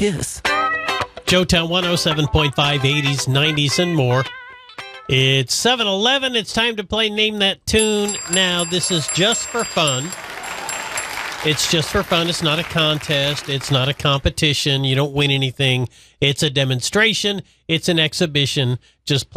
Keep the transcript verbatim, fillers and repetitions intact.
Kiss. Joetown one oh seven point five, eighties, nineties, and more. It's seven eleven. It's time to play Name That Tune. Now, this is just for fun. It's just for fun. It's not a contest. It's not a competition. You don't win anything. It's a demonstration. It's an exhibition. Just play.